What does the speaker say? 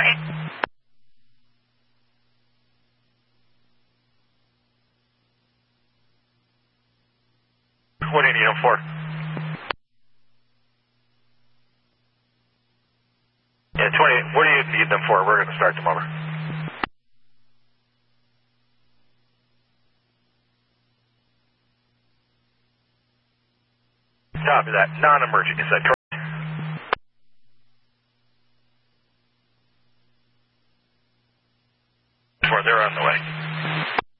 What do you need them for? Yeah, 20. What do you need them for? We're going to start them over. Copy that. Non-emergent, you said, correct?